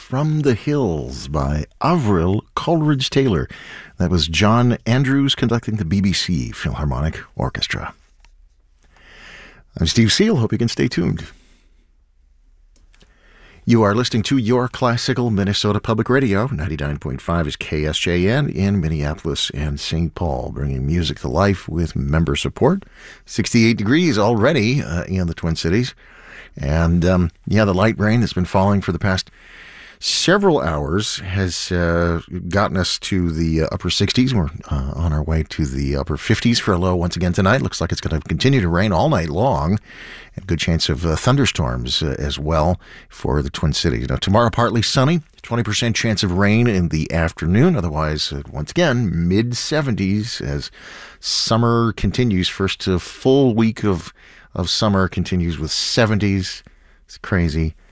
From the Hills by Avril Coleridge-Taylor. That was John Andrews conducting the BBC Philharmonic Orchestra. I'm Steve Seal. Hope you can stay tuned. You are listening to Your Classical Minnesota Public Radio. 99.5 is KSJN in Minneapolis and St. Paul, bringing music to life with member support. 68 degrees already in the Twin Cities. And, the light rain that's been falling for the past several hours has gotten us to the upper 60s. We're on our way to the upper 50s for a low once again tonight. Looks like it's going to continue to rain all night long. And good chance of thunderstorms as well for the Twin Cities. Now, tomorrow, partly sunny. 20% chance of rain in the afternoon. Otherwise, once again, mid-70s as summer continues. First full week of summer continues with 70s. It's crazy.